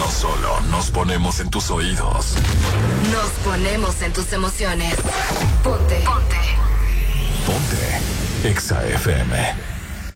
No solo nos ponemos en tus oídos, nos ponemos en tus emociones. Ponte. Ponte Exa FM.